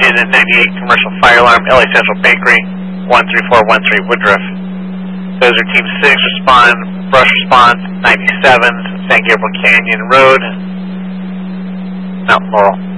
Unit 98 Commercial Fire Alarm, LA Central Bakery, 13413 Woodruff. Those are Team 6 respond, brush response, 97, San Gabriel Canyon Road, Mount Laurel.